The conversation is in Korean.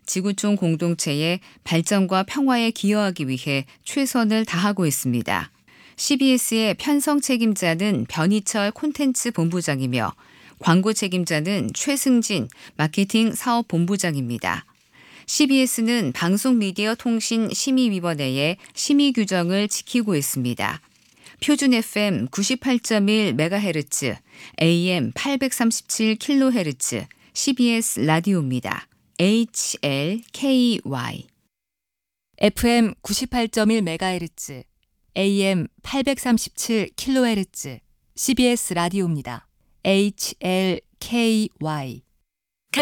지구촌 공동체의 발전과 평화에 기여하기 위해 최선을 다하고 있습니다. CBS의 편성 책임자는 변희철 콘텐츠 본부장이며 광고 책임자는 최승진 마케팅 사업 본부장입니다. CBS는 방송미디어통신심의위원회의 심의 규정을 지키고 있습니다. 표준 FM 98.1MHz, AM 837kHz, CBS 라디오입니다. HLKY FM 98.1MHz, AM 837kHz, CBS 라디오입니다. HLKY